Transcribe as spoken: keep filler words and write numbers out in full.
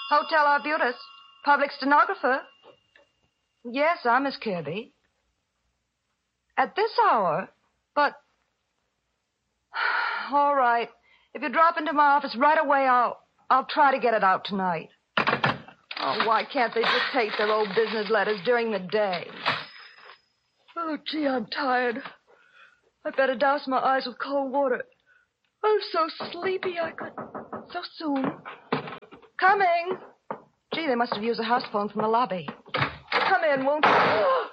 Hotel Arbutus. Public stenographer. Yes, I'm Miss Kirby. At this hour? But... All right. If you drop into my office right away, I'll... I'll try to get it out tonight. Oh, why can't they dictate their old business letters during the day? Oh, gee, I'm tired. I'd better douse my eyes with cold water. I'm so sleepy I could... So soon. Coming. Gee, they must have used a house phone from the lobby. Come in, won't you?